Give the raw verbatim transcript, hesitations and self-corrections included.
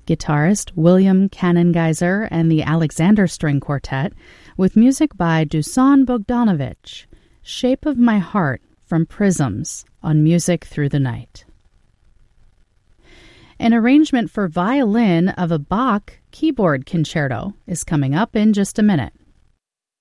guitarist William Kanengeiser and the Alexander String Quartet, with music by Dusan Bogdanovich, Shape of My Heart from Prisms on Music Through the Night. An arrangement for violin of a Bach keyboard concerto is coming up in just a minute.